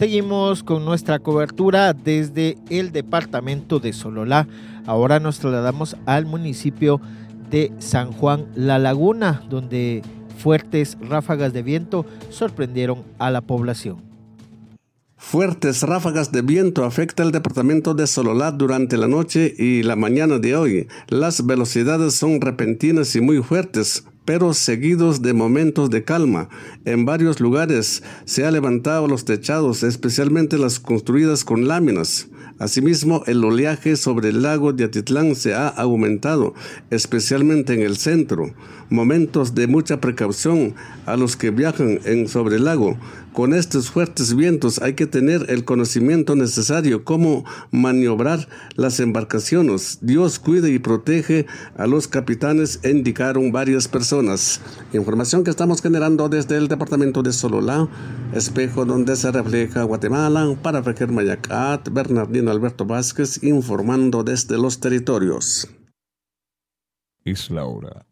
Seguimos con nuestra cobertura desde el departamento de Sololá. Ahora nos trasladamos al municipio de San Juan La Laguna, donde fuertes ráfagas de viento sorprendieron a la población. Fuertes ráfagas de viento afectan el departamento de Sololá durante la noche y la mañana de hoy. Las velocidades son repentinas y muy fuertes, pero seguidos de momentos de calma. En varios lugares se han levantado los techados, especialmente las construidas con láminas. Asimismo, el oleaje sobre el lago de Atitlán se ha aumentado, especialmente en el centro. Momentos de mucha precaución a los que viajan sobre el lago. Con estos fuertes vientos hay que tener el conocimiento necesario cómo maniobrar las embarcaciones. Dios cuide y protege a los capitanes, indicaron varias personas. Información que estamos generando desde el departamento de Sololá, espejo donde se refleja Guatemala. Para Fejer Mayacat, Bernardino Alberto Vázquez informando desde los territorios. Es la hora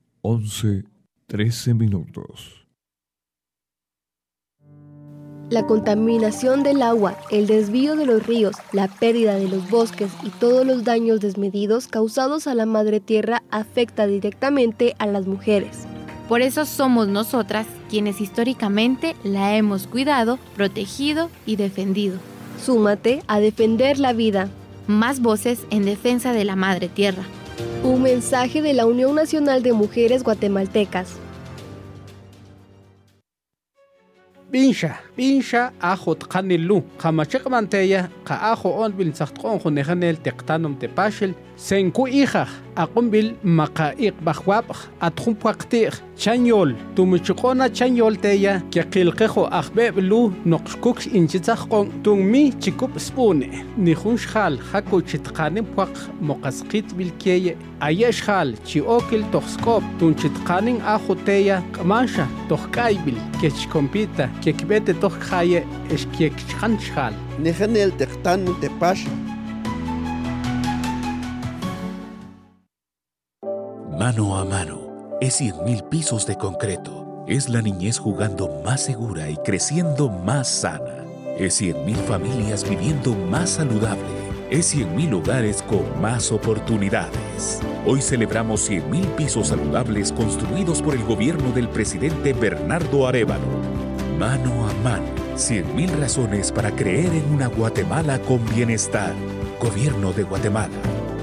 11:13. La contaminación del agua, el desvío de los ríos, la pérdida de los bosques y todos los daños desmedidos causados a la madre tierra afecta directamente a las mujeres. Por eso somos nosotras quienes históricamente la hemos cuidado, protegido y defendido. Súmate a defender la vida. Más voces en defensa de la madre tierra. Un mensaje de la Unión Nacional de Mujeres Guatemaltecas. Binsha ajo tqanilu qamachaq manteya qa ajo on bil saqtqon khunehanel teqtanum tepashel senku hija aqumbil maqaiq bajwab atkhum paqtiq chanyol tumuchqona chanyol teya que qilqejo akhbeblu noqshkuk inchitsaqon tungmi chikup spune nihunshal haku chitqanim paq moqasqit bilkeye ayeshal chiokil toxkop tunchitqanin ajo teya qamansha toqkaybil kechkompita kekbete toqkhaye eskekchanchal nehanel teqtanum tepash. Mano a mano, es 100,000 pisos de concreto. Es la niñez jugando más segura y creciendo más sana. Es 100,000 familias viviendo más saludable. Es 100,000 hogares con más oportunidades. Hoy celebramos 100,000 pisos saludables construidos por el gobierno del presidente Bernardo Arévalo. Mano a mano, 100,000 razones para creer en una Guatemala con bienestar. Gobierno de Guatemala.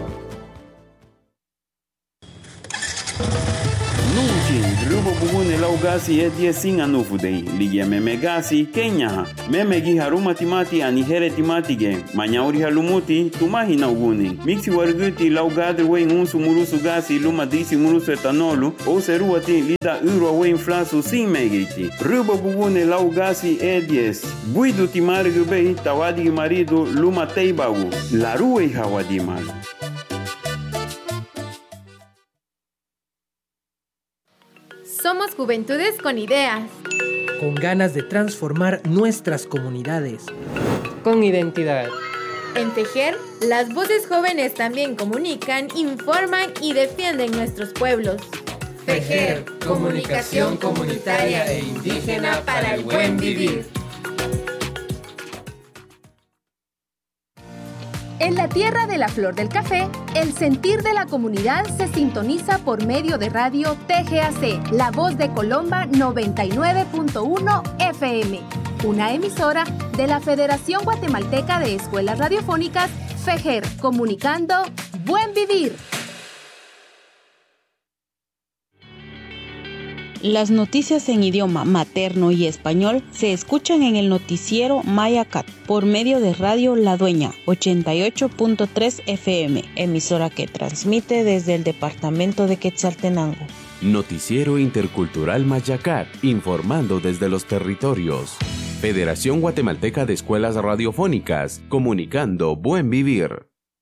Rubo bugune laugasi e 10 sin anufudei. Ligia memegasi Kenya. Memegi haruma timati anihere timatige. Manyauri halumuti tumahi nauguni. Mixi warguti laugadri wen unsu murusu gasi luma disi murusu etanolu. O seruati lida uro wen flasu sin megiti. Rubo bugune laugasi e 10. Buidu timargu bei tawadi marido luma teibagu. Larue hawadimal. Somos juventudes con ideas. Con ganas de transformar nuestras comunidades. Con identidad. En Fejer, las voces jóvenes también comunican, informan y defienden nuestros pueblos. Fejer, comunicación comunitaria e indígena para el buen vivir. En la tierra de la flor del café, el sentir de la comunidad se sintoniza por medio de radio TGAC, La Voz de Colomba 99.1 FM, una emisora de la Federación Guatemalteca de Escuelas Radiofónicas, Fejer, comunicando Buen Vivir. Las noticias en idioma materno y español se escuchan en el noticiero Mayacat por medio de Radio La Dueña 88.3 FM, emisora que transmite desde el departamento de Quetzaltenango. Noticiero Intercultural Mayacat, informando desde los territorios. Federación Guatemalteca de Escuelas Radiofónicas, comunicando Buen Vivir.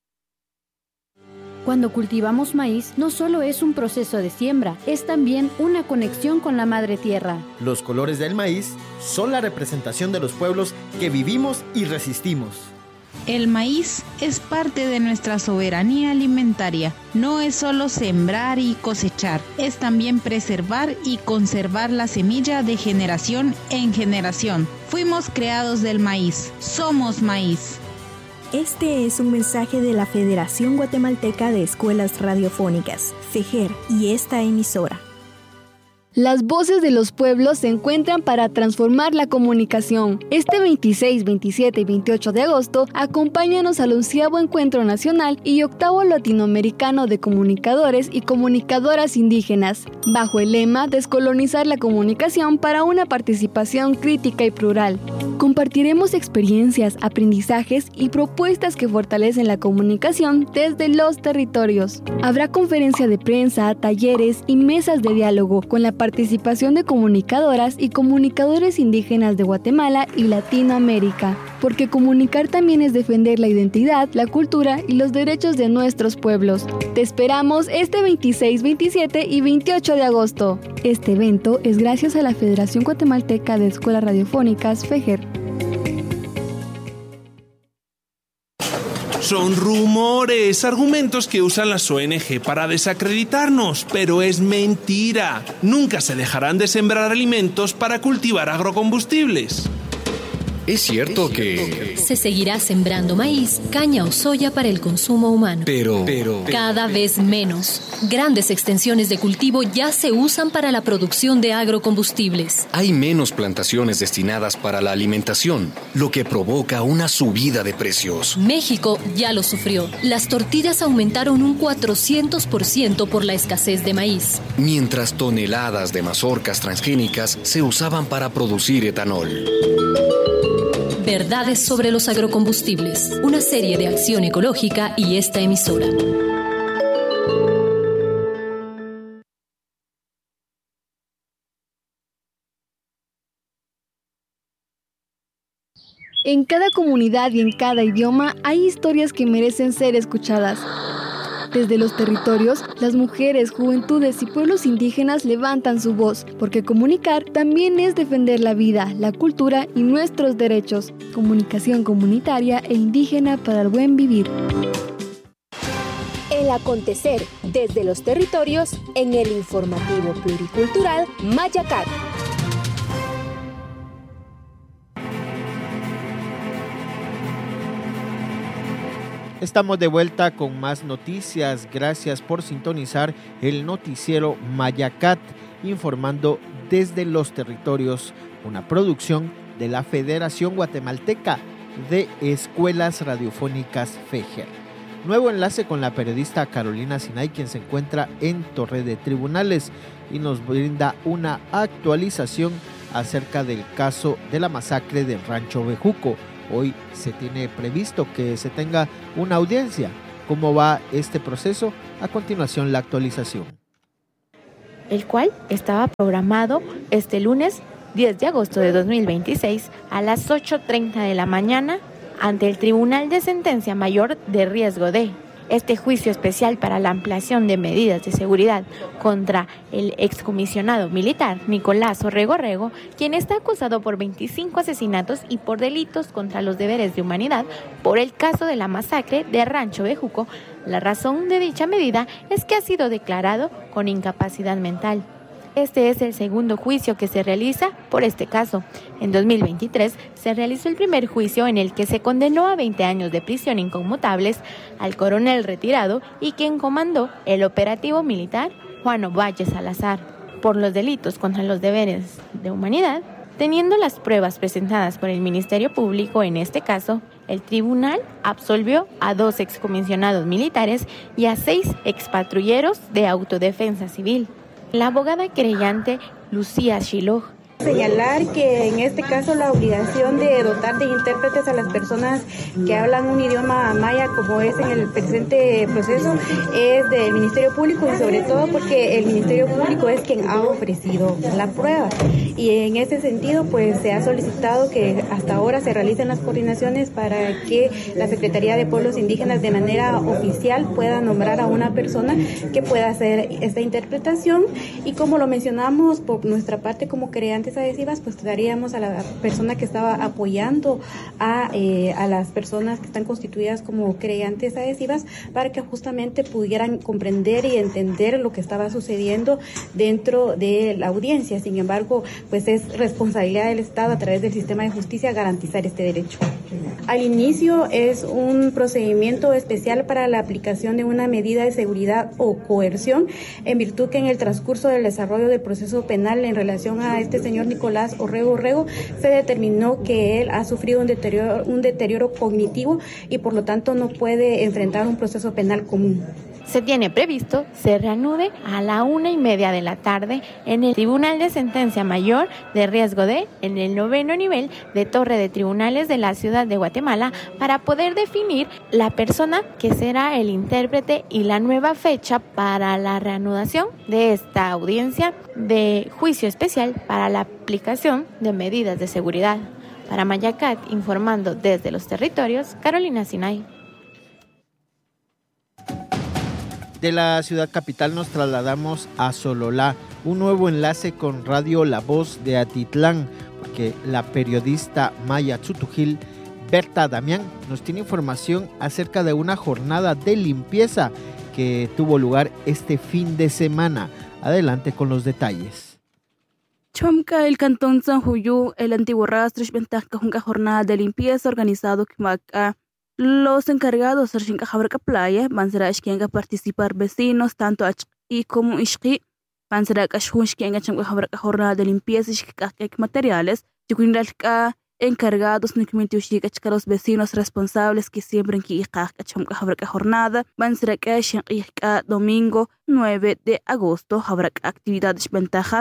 Cuando cultivamos maíz, no solo es un proceso de siembra, es también una conexión con la madre tierra. Los colores del maíz son la representación de los pueblos que vivimos y resistimos. El maíz es parte de nuestra soberanía alimentaria. No es solo sembrar y cosechar, es también preservar y conservar la semilla de generación en generación. Fuimos creados del maíz, somos maíz. Este es un mensaje de la Federación Guatemalteca de Escuelas Radiofónicas, FEJER, y esta emisora. Las voces de los pueblos se encuentran para transformar la comunicación. Este 26, 27 y 28 de agosto, acompáñanos al 11º Encuentro Nacional y 8º Latinoamericano de Comunicadores y Comunicadoras Indígenas, bajo el lema Descolonizar la comunicación para una participación crítica y plural. Compartiremos experiencias, aprendizajes y propuestas que fortalecen la comunicación desde los territorios. Habrá conferencia de prensa, talleres y mesas de diálogo con la participación de comunicadoras y comunicadores indígenas de Guatemala y Latinoamérica, porque comunicar también es defender la identidad, la cultura y los derechos de nuestros pueblos. Te esperamos este 26, 27 y 28 de agosto. Este evento es gracias a la Federación Guatemalteca de Escuelas Radiofónicas, FEJER. Son rumores, argumentos que usan las ONG para desacreditarnos, pero es mentira. Nunca se dejarán de sembrar alimentos para cultivar agrocombustibles. Es cierto que se seguirá sembrando maíz, caña o soya para el consumo humano. Pero cada vez menos. Grandes extensiones de cultivo ya se usan para la producción de agrocombustibles. Hay menos plantaciones destinadas para la alimentación, lo que provoca una subida de precios. México ya lo sufrió. Las tortillas aumentaron un 400% por la escasez de maíz. Mientras toneladas de mazorcas transgénicas se usaban para producir etanol. Verdades sobre los agrocombustibles, una serie de acción ecológica y esta emisora. En cada comunidad y en cada idioma hay historias que merecen ser escuchadas. Desde los territorios, las mujeres, juventudes y pueblos indígenas levantan su voz, porque comunicar también es defender la vida, la cultura y nuestros derechos. Comunicación comunitaria e indígena para el buen vivir. El acontecer desde los territorios en el informativo pluricultural Mayacat. Estamos de vuelta con más noticias. Gracias por sintonizar el noticiero Mayacat, informando desde los territorios, una producción de la Federación Guatemalteca de Escuelas Radiofónicas FEJER. Nuevo enlace con la periodista Carolina Sinay, quien se encuentra en Torre de Tribunales y nos brinda una actualización acerca del caso de la masacre del Rancho Bejuco. Hoy se tiene previsto que se tenga una audiencia. ¿Cómo va este proceso? A continuación, la actualización. El cual estaba programado este lunes 10 de agosto de 2026 a las 8:30 de la mañana ante el Tribunal de Sentencia Mayor de Riesgo de. Este juicio especial para la ampliación de medidas de seguridad contra el excomisionado militar Nicolás Orrego, quien está acusado por 25 asesinatos y por delitos contra los deberes de humanidad por el caso de la masacre de Rancho Bejuco. La razón de dicha medida es que ha sido declarado con incapacidad mental. Este es el segundo juicio que se realiza por este caso. En 2023 se realizó el primer juicio en el que se condenó a 20 años de prisión inconmutables al coronel retirado y quien comandó el operativo militar Juan Ovalle Salazar por los delitos contra los deberes de humanidad. Teniendo las pruebas presentadas por el Ministerio Público en este caso, el tribunal absolvió a 2 excomisionados militares y a 6 expatrulleros de autodefensa civil. La abogada querellante Lucía Shiloj señalar que en este caso la obligación de dotar de intérpretes a las personas que hablan un idioma maya, como es en el presente proceso, es del Ministerio Público y sobre todo porque el Ministerio Público es quien ha ofrecido la prueba. Y en ese sentido, pues se ha solicitado que hasta ahora se realicen las coordinaciones para que la Secretaría de Pueblos Indígenas de manera oficial pueda nombrar a una persona que pueda hacer esta interpretación. Y como lo mencionamos por nuestra parte como querellante, creantes adhesivas, pues daríamos a la persona que estaba apoyando a las personas que están constituidas como creantes adhesivas para que justamente pudieran comprender y entender lo que estaba sucediendo dentro de la audiencia. Sin embargo, pues es responsabilidad del Estado a través del sistema de justicia garantizar este derecho. Al inicio es un procedimiento especial para la aplicación de una medida de seguridad o coerción, en virtud que en el transcurso del desarrollo del proceso penal en relación a este señor Nicolás Orrego se determinó que él ha sufrido un deterioro cognitivo y por lo tanto no puede enfrentar un proceso penal común. Se tiene previsto se reanude a la 1:30 de la tarde en el Tribunal de Sentencia Mayor de Riesgo D, en el 9º nivel de Torre de Tribunales de la Ciudad de Guatemala, para poder definir la persona que será el intérprete y la nueva fecha para la reanudación de esta audiencia de juicio especial para la aplicación de medidas de seguridad. Para Mayacat, informando desde los territorios, Carolina Sinay. De la ciudad capital nos trasladamos a Sololá, un nuevo enlace con Radio La Voz de Atitlán, porque la periodista Maya Tzutujil, Berta Damián, nos tiene información acerca de una jornada de limpieza que tuvo lugar este fin de semana. Adelante con los detalles. Chomca, el Cantón San Juliú, el antiguo rastro, una jornada de limpieza organizado que los encargados de la playa van a participar vecinos, tanto y como Ishki, van a jornada de limpieza y materiales, encargados de los vecinos responsables que siempre que jornada, van a domingo 9 de agosto, habrá actividades ventaja,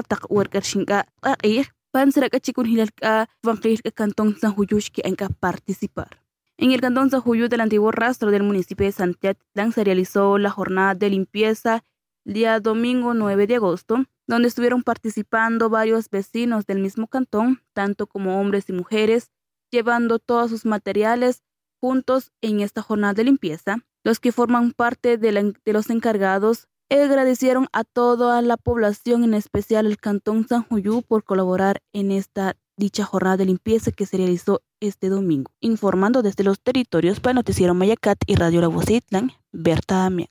van a Cantón San Juliú que participar. En el Cantón San Juliú del antiguo rastro del municipio de Santiatlán se realizó la jornada de limpieza el día domingo 9 de agosto, donde estuvieron participando varios vecinos del mismo cantón, tanto como hombres y mujeres, llevando todos sus materiales juntos en esta jornada de limpieza. Los que forman parte de los encargados agradecieron a toda la población, en especial el Cantón San Juliú, por colaborar en dicha jornada de limpieza que se realizó este domingo. Informando desde los territorios para Noticiero Mayacat y Radio La Voz de Atitlán, Berta Damián.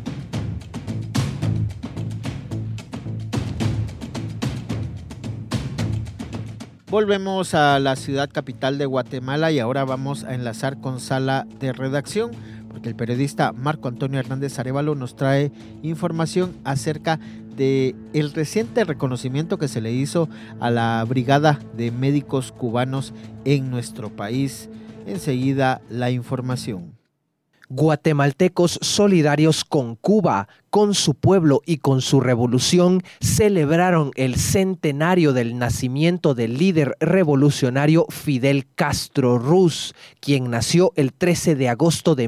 Volvemos a la ciudad capital de Guatemala y ahora vamos a enlazar con sala de redacción, porque el periodista Marco Antonio Hernández Arévalo nos trae información acerca de el reciente reconocimiento que se le hizo a la Brigada de Médicos Cubanos en nuestro país. Enseguida la información. Guatemaltecos solidarios con Cuba, con su pueblo y con su revolución, celebraron el centenario del nacimiento del líder revolucionario Fidel Castro Ruz, quien nació el 13 de agosto de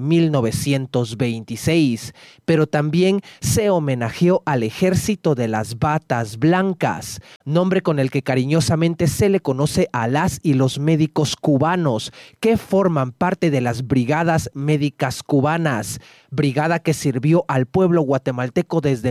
1926, pero también se homenajeó al Ejército de las Batas Blancas, nombre con el que cariñosamente se le conoce a las y los médicos cubanos, que forman parte de las Brigadas Médicas Cubanas, brigada que sirvió al pueblo guatemalteco desde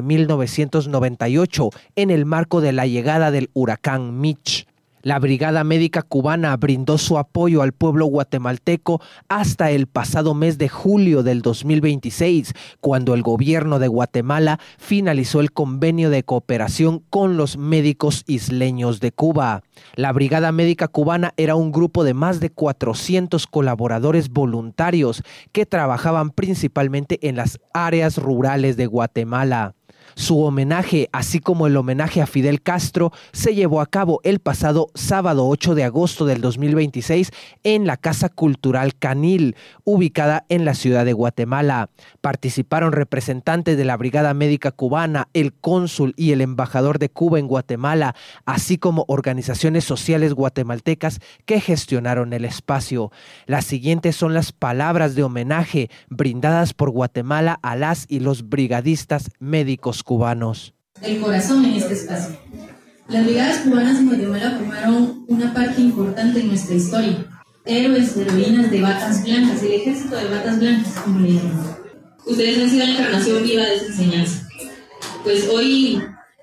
1998 en el marco de la llegada del huracán Mitch. La Brigada Médica Cubana brindó su apoyo al pueblo guatemalteco hasta el pasado mes de julio del 2026, cuando el gobierno de Guatemala finalizó el convenio de cooperación con los médicos isleños de Cuba. La Brigada Médica Cubana era un grupo de más de 400 colaboradores voluntarios que trabajaban principalmente en las áreas rurales de Guatemala. Su homenaje, así como el homenaje a Fidel Castro, se llevó a cabo el pasado sábado 8 de agosto del 2026 en la Casa Cultural Canil, ubicada en la ciudad de Guatemala. Participaron representantes de la Brigada Médica Cubana, el cónsul y el embajador de Cuba en Guatemala, así como organizaciones sociales guatemaltecas que gestionaron el espacio. Las siguientes son las palabras de homenaje brindadas por Guatemala a las y los brigadistas médicos cubanos. El corazón en este espacio. Las brigadas cubanas en Guatemala formaron una parte importante en nuestra historia. Héroes, heroínas de batas blancas, el ejército de batas blancas, como le llaman. Ustedes han sido la encarnación viva de esa enseñanza. Pues hoy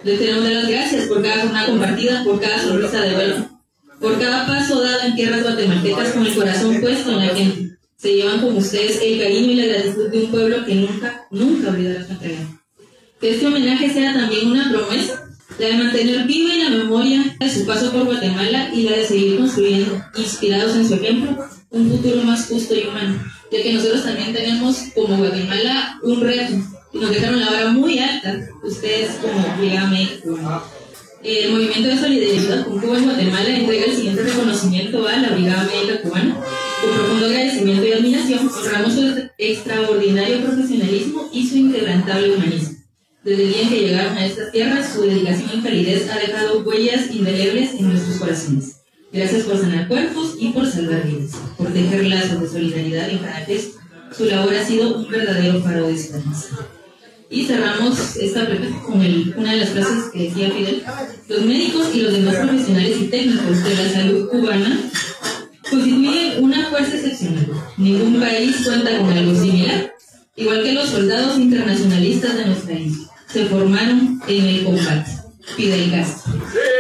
Les queremos dar las gracias por cada jornada compartida, por cada sonrisa de vuelo, por cada paso dado en tierras guatemaltecas con el corazón puesto en la gente. Se llevan con ustedes el cariño y la gratitud de un pueblo que nunca olvidará su entrega. Que este homenaje sea también una promesa, la de mantener viva en la memoria de su paso por Guatemala y la de seguir construyendo, inspirados en su ejemplo, un futuro más justo y humano, ya que nosotros también tenemos como Guatemala un reto. Nos dejaron la vara muy alta, ustedes como Brigada Médica. El Movimiento de Solidaridad con Cuba en Guatemala entrega el siguiente reconocimiento a la Brigada Médica Cubana. Con profundo agradecimiento y admiración, honramos su extraordinario profesionalismo y su inquebrantable humanismo. Desde el día en que llegaron a estas tierras, su dedicación y calidez ha dejado huellas indelebles en nuestros corazones. Gracias por sanar cuerpos y por salvar vidas, por tejer lazos de solidaridad en cada gesto. Su labor ha sido un verdadero faro de esperanza. Y cerramos esta plática con una de las frases que decía Fidel. Los médicos y los demás profesionales y técnicos de la salud cubana constituyen una fuerza excepcional. Ningún país cuenta con algo similar. Igual que los soldados internacionalistas de nuestra isla, se formaron en el combate. Fidel Castro.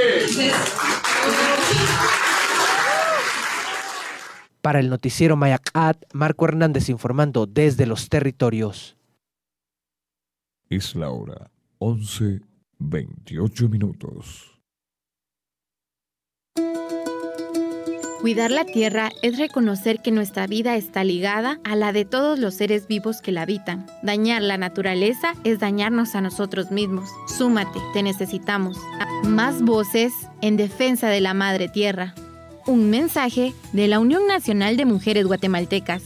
Para el noticiero Mayacat, Marco Hernández informando desde los territorios. Es la hora 11:28. Cuidar la tierra es reconocer que nuestra vida está ligada a la de todos los seres vivos que la habitan. Dañar la naturaleza es dañarnos a nosotros mismos. Súmate, te necesitamos. Más voces en defensa de la madre tierra. Un mensaje de la Unión Nacional de Mujeres Guatemaltecas.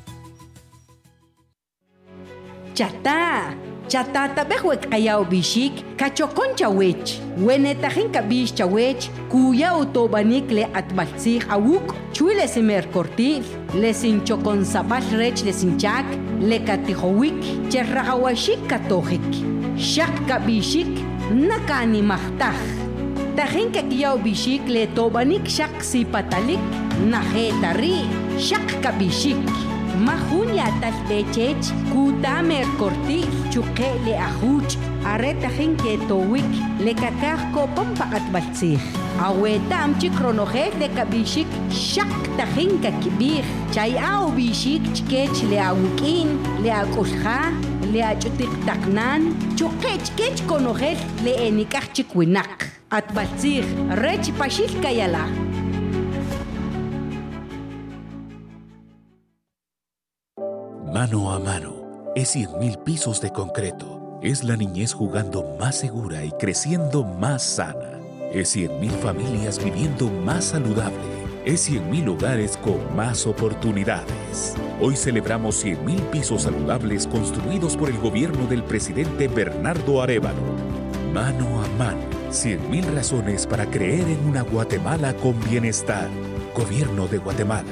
Chata tabehwek kayao bishik kachokon chawech wenetahin kabish chawech kuya utobanik le atbalsig awuk chuile simer kortif lesin chokon sabash rech lesinchak le katihowik cherragawashik katojik shak kabishik nakani mahtah tahin kakiyao bishik le tobanik shak sipatalik nahetari shak kabishik Majunya taltechech, kutamer kortij, chukele ajuch, areta jinke towik, le kakajko pompakat baltzij. Awetam chikronojet le kabishik, shak tajinka kibij, chay au bishik chkech le awikin, le akusja, le achutik taknan, chukech kech konojet le enikaj chikwinak. At baltzij, rech pashil kayala. Mano a mano es 100,000 pisos de concreto. Es la niñez jugando más segura y creciendo más sana. Es 100,000 familias viviendo más saludable. Es 100,000 hogares con más oportunidades. Hoy celebramos 100,000 pisos saludables construidos por el gobierno del presidente Bernardo Arévalo. Mano a mano, 100,000 razones para creer en una Guatemala con bienestar. Gobierno de Guatemala.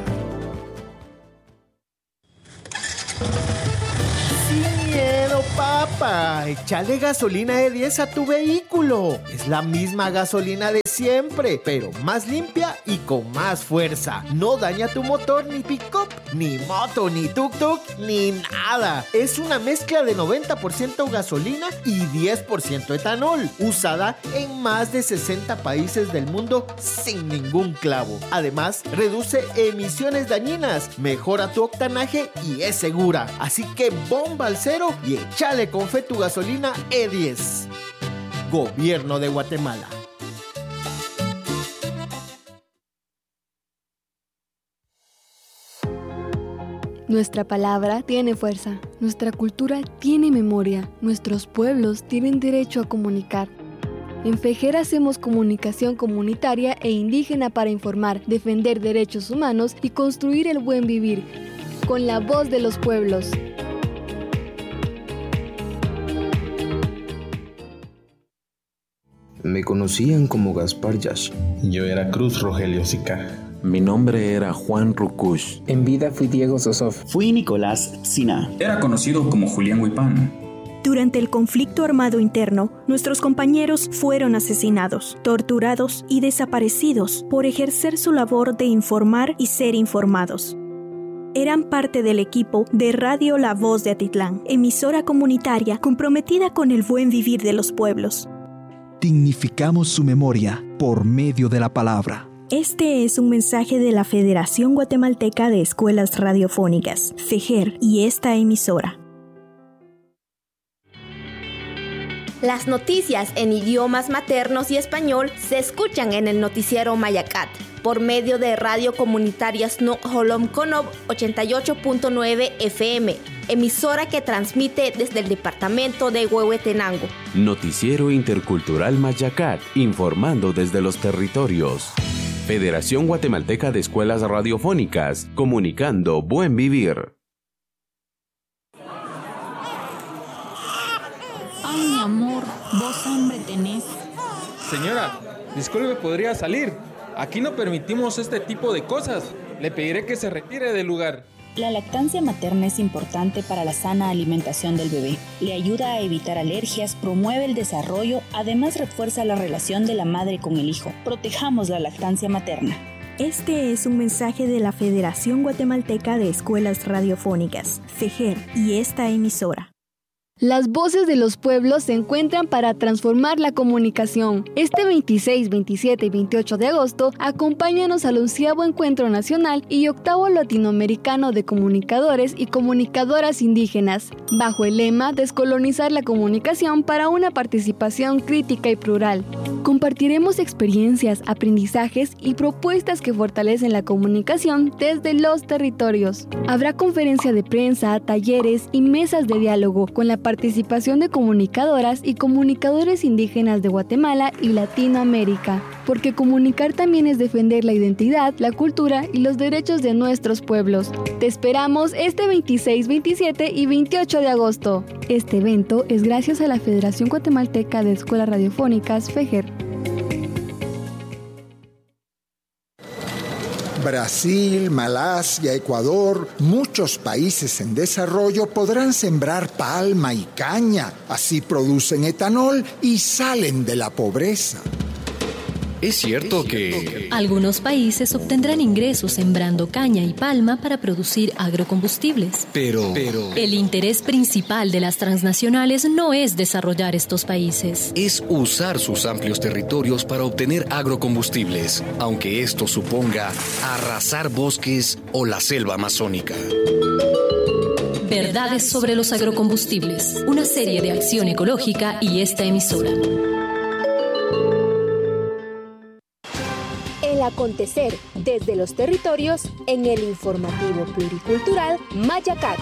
Papá, échale gasolina E10 a tu vehículo. Es la misma gasolina de siempre, pero más limpia y con más fuerza. No daña tu motor, ni pick-up, ni moto, ni tuk-tuk, ni nada. Es una mezcla de 90% gasolina y 10% etanol, usada en más de 60 países del mundo sin ningún clavo. Además, reduce emisiones dañinas, mejora tu octanaje y es segura. Así que bomba al cero y échale con fe tu gasolina E10. Gobierno de Guatemala. Nuestra palabra tiene fuerza, nuestra cultura tiene memoria, nuestros pueblos tienen derecho a comunicar. En FEJER hacemos comunicación comunitaria e indígena para informar, defender derechos humanos y construir el buen vivir, con la voz de los pueblos. Me conocían como Gaspar Yash. Yo era Cruz Rogelio Sica. Mi nombre era Juan Rukush. En vida fui Diego Sosov. Fui Nicolás Sina. Era conocido como Julián Huipán. Durante el conflicto armado interno, nuestros compañeros fueron asesinados, torturados y desaparecidos por ejercer su labor de informar y ser informados. Eran parte del equipo de Radio La Voz de Atitlán, emisora comunitaria comprometida con el buen vivir de los pueblos. dignificamos su memoria por medio de la palabra. Este es un mensaje de la Federación Guatemalteca de Escuelas Radiofónicas, FEGER, y esta emisora. Las noticias en idiomas maternos y español se escuchan en el noticiero Mayacat por medio de Radio Comunitaria Snook Holom Konob 88.9 FM, emisora que transmite desde el departamento de Huehuetenango. Noticiero Intercultural Mayacat, informando desde los territorios. Federación Guatemalteca de Escuelas Radiofónicas, comunicando buen vivir. Ay, mi amor, vos hambre tenés. Señora, disculpe, ¿podría salir? Aquí no permitimos este tipo de cosas. Le pediré que se retire del lugar. La lactancia materna es importante para la sana alimentación del bebé. Le ayuda a evitar alergias, promueve el desarrollo, además refuerza la relación de la madre con el hijo. Protejamos la lactancia materna. Este es un mensaje de la Federación Guatemalteca de Escuelas Radiofónicas, FEGER, y esta emisora. Las voces de los pueblos se encuentran para transformar la comunicación. Este 26, 27 y 28 de agosto, acompáñanos al 11º Encuentro Nacional y 8º Latinoamericano de Comunicadores y Comunicadoras Indígenas, bajo el lema Descolonizar la comunicación para una participación crítica y plural. Compartiremos experiencias, aprendizajes y propuestas que fortalecen la comunicación desde los territorios. Habrá conferencia de prensa, talleres y mesas de diálogo con la participación de comunicadoras y comunicadores indígenas de Guatemala y Latinoamérica, porque comunicar también es defender la identidad, la cultura y los derechos de nuestros pueblos. Te esperamos este 26, 27 y 28 de agosto. Este evento es gracias a la Federación Guatemalteca de Escuelas Radiofónicas, FEGER. Brasil, Malasia, Ecuador, muchos países en desarrollo podrán sembrar palma y caña. Así producen etanol y salen de la pobreza. Es cierto que algunos países obtendrán ingresos sembrando caña y palma para producir agrocombustibles. Pero el interés principal de las transnacionales no es desarrollar estos países. Es usar sus amplios territorios para obtener agrocombustibles, aunque esto suponga arrasar bosques o la selva amazónica. Verdades sobre los agrocombustibles, una serie de acción ecológica y esta emisora. El acontecer desde los territorios en el informativo pluricultural Mayacat.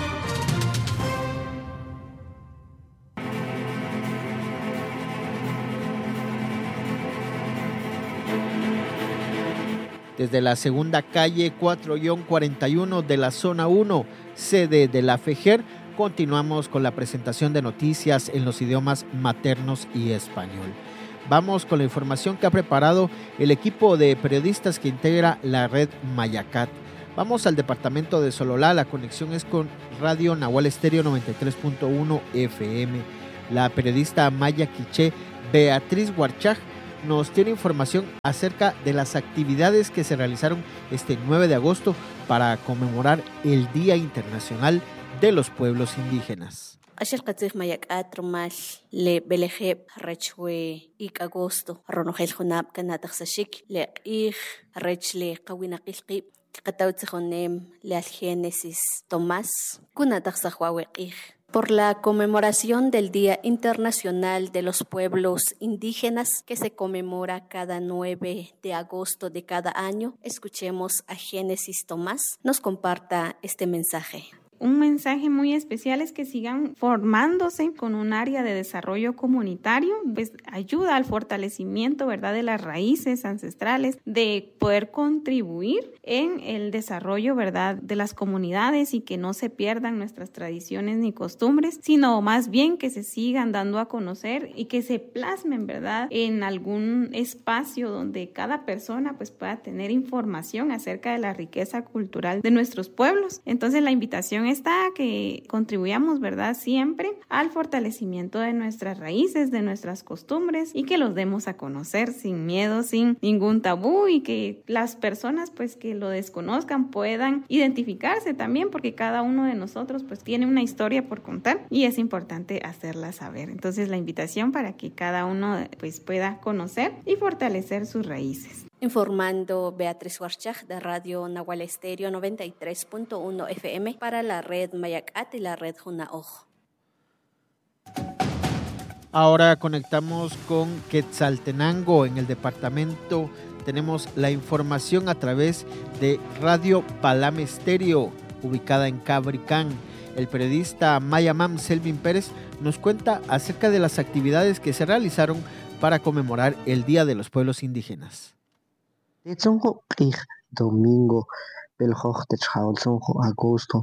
Desde la segunda calle 4-41 de la zona 1, sede de la FEGER, continuamos con la presentación de noticias en los idiomas maternos y español. Vamos con la información que ha preparado el equipo de periodistas que integra la red Mayacat. Vamos al departamento de Sololá. La conexión es con Radio Nahual Estéreo 93.1 FM. La periodista maya quiché Beatriz Huarchaj nos tiene información acerca de las actividades que se realizaron este 9 de agosto para conmemorar el Día Internacional de los Pueblos Indígenas. Ayer qatzig Mayacat rumal le belejeb rechwe ik agosto ronojel junab kanataxashik le ig rechle qawinaqilqib qatawtzijonem le al Génesis Tomás kunataxajwaweqig. Por la conmemoración del Día Internacional de los Pueblos Indígenas que se conmemora cada 9 de agosto de cada año, escuchemos a Génesis Tomás nos comparta este mensaje. Un mensaje muy especial es que sigan formándose con un área de desarrollo comunitario, pues ayuda al fortalecimiento, ¿verdad?, de las raíces ancestrales, de poder contribuir en el desarrollo, ¿verdad?, de las comunidades y que no se pierdan nuestras tradiciones ni costumbres, sino más bien que se sigan dando a conocer y que se plasmen, ¿verdad?, en algún espacio donde cada persona pues pueda tener información acerca de la riqueza cultural de nuestros pueblos. Entonces la invitación está que contribuyamos, ¿verdad?, siempre al fortalecimiento de nuestras raíces, de nuestras costumbres, y que los demos a conocer sin miedo, sin ningún tabú, y que las personas pues que lo desconozcan puedan identificarse también, porque cada uno de nosotros pues tiene una historia por contar y es importante hacerla saber. Entonces la invitación para que cada uno pues pueda conocer y fortalecer sus raíces. Informando Beatriz Warchach de Radio Nahual Estéreo 93.1 FM para la red Mayacat y la red Junaoj. Ahora conectamos con Quetzaltenango en el departamento. Tenemos la información a través de Radio Palam Estéreo, ubicada en Cabricán. El periodista Mayamam Selvin Pérez nos cuenta acerca de las actividades que se realizaron para conmemorar el Día de los Pueblos Indígenas. Domingo, agosto,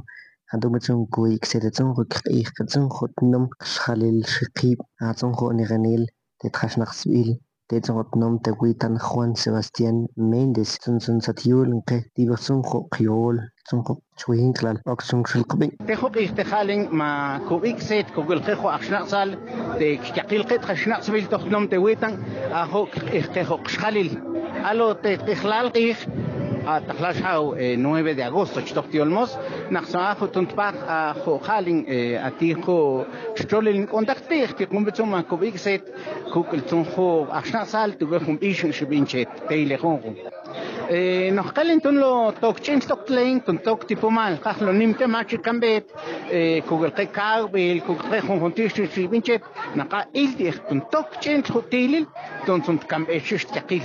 nom Teguitan Juan Sebastián Méndez, Sun Satiul, Diversun Criol, Chuinklal, Oxun Shilkubin. Tejo Istehalen, Ma Kubik Set, Kugulkejo Axnasal, de Kakilket Hashnasvil, Nom Teguitan, Ahok Tejo Xalil, Alo Tehlalkih. Atlaxau 9 de agosto chtoqtiolmos naxajo tuntpaq a jojalin atijo strolin contacte que conversum a cobixet kukul tunjo axnasal tugum ishin shibinchet teilejongo nos calentun lo tokchen stocklein tuntok tipo mal qajlo nimte machi kambet kugul qekag bil kugul jontish shibinchet naqa ildi tuntok chen hotelil tunt kambet shistaqil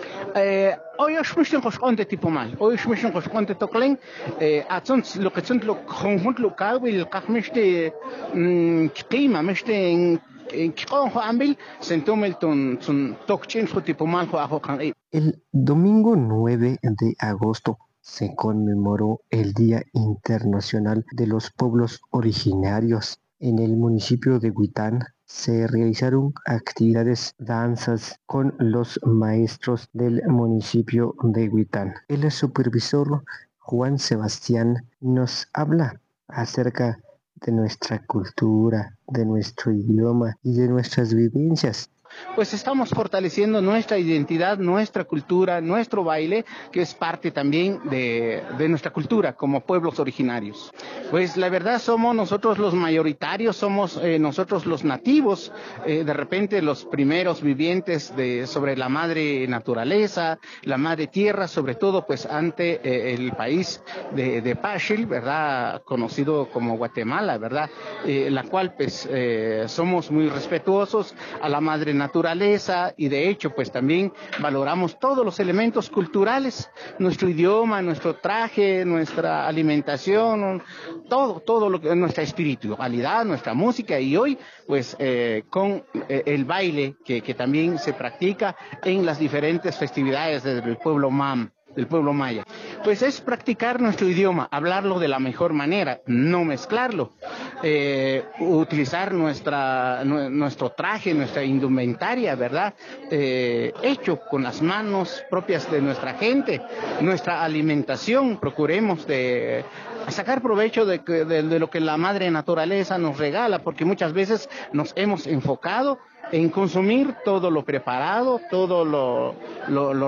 hoy es muy importante tipo mal. Hoy es muy importante toclen. Atzons lo que son lo conjunto local el cachmiste clima miste en conjo ambil sentumel ton tocchen tipo mal jo kan. El domingo 9 de agosto se conmemoró el Día Internacional de los Pueblos Originarios. En el municipio de Huitán se realizaron actividades, danzas con los maestros del municipio de Huitán. El supervisor Juan Sebastián nos habla acerca de nuestra cultura, de nuestro idioma y de nuestras vivencias. Pues estamos fortaleciendo nuestra identidad, nuestra cultura, nuestro baile, que es parte también de nuestra cultura como pueblos originarios. Pues la verdad somos nosotros los mayoritarios, somos nosotros los nativos, de repente los primeros vivientes sobre la madre naturaleza, la madre tierra, sobre todo pues ante el país de Pachil, ¿verdad? Conocido como Guatemala, ¿verdad? La cual pues somos muy respetuosos a la madre naturaleza y de hecho pues también valoramos todos los elementos culturales, nuestro idioma, nuestro traje, nuestra alimentación, todo lo que nuestra espiritualidad, nuestra música y hoy pues con el baile que también se practica en las diferentes festividades del pueblo MAM. Del pueblo maya, pues es practicar nuestro idioma, hablarlo de la mejor manera, no mezclarlo, utilizar nuestro traje, nuestra indumentaria, ¿verdad? Hecho con las manos propias de nuestra gente, nuestra alimentación, procuremos de sacar provecho de lo que la madre naturaleza nos regala, porque muchas veces nos hemos enfocado en consumir todo lo preparado, todo lo